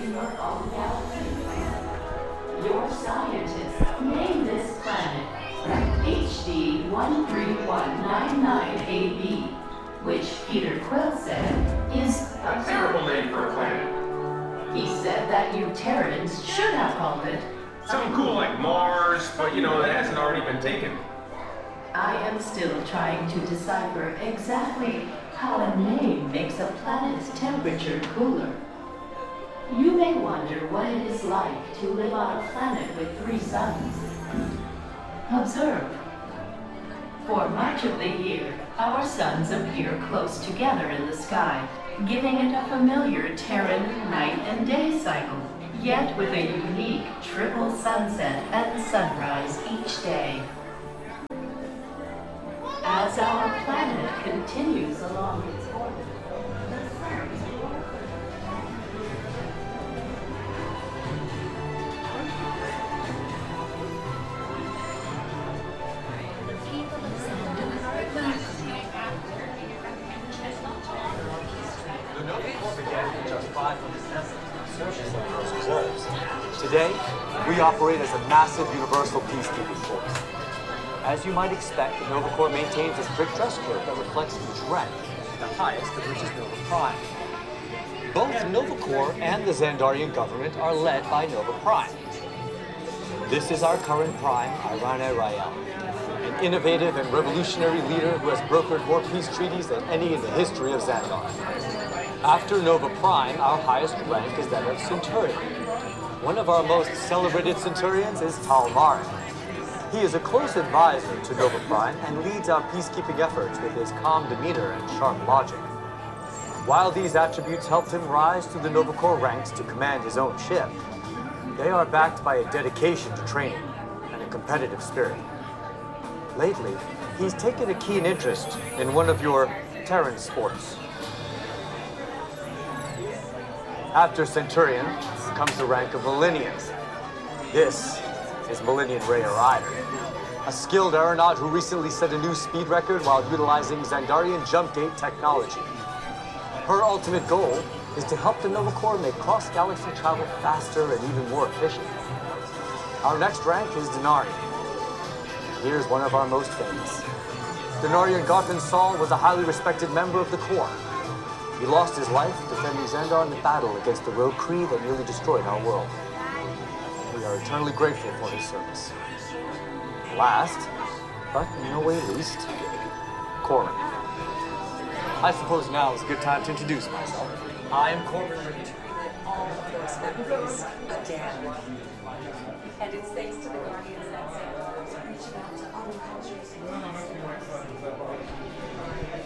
your own galaxy. Your scientists named this planet HD 13199AB, which Peter Quill said is a terrible name for a planet. He said that you Terrans should have called it Something cool like Mars, but that hasn't already been taken. I am still trying to decipher exactly how a name makes a planet's temperature cooler. You may wonder what it is like to live on a planet with 3 suns. Observe. For much of the year, our suns appear close together in the sky, giving it a familiar Terran night and day cycle, yet with a unique triple sunset and sunrise each day. As our planet continues along its orbit, the suns The Nova Corps began with just 500 vessels searching for those reserves. Today, we operate as a massive universal peacekeeping force. As you might expect, the Nova Corps maintains a strict dress code that reflects each rank, the highest of which is Nova Prime. Both Nova Corps and the Xandarian government are led by Nova Prime. This is our current Prime, Irana Rael, an innovative and revolutionary leader who has brokered more peace treaties than any in the history of Xandar. After Nova Prime, our highest rank is that of Centurion. One of our most celebrated Centurions is Tal Marin. He is a close advisor to Nova Prime and leads our peacekeeping efforts with his calm demeanor and sharp logic. While these attributes helped him rise through the Nova Corps ranks to command his own ship, they are backed by a dedication to training and a competitive spirit. Lately, he's taken a keen interest in one of your Terran sports. After Centurion comes the rank of Millennians. This is Millennian Rhea Ryder, a skilled aeronaut who recently set a new speed record while utilizing Xandarian jump gate technology. Her ultimate goal is to help the Nova Corps make cross-galaxy travel faster and even more efficient. Our next rank is Denarian. Here's one of our most famous. Denarian Garfin Saul was a highly respected member of the Corps. He lost his life defending Xandar in the battle against the rogue Kree that nearly destroyed our world. We are eternally grateful for his service. Last, but in no way least, Corin. I suppose now is a good time to introduce myself. I am Corin. All of those memories again. And it's thanks to the Guardians that Xandar is reaching out to other cultures.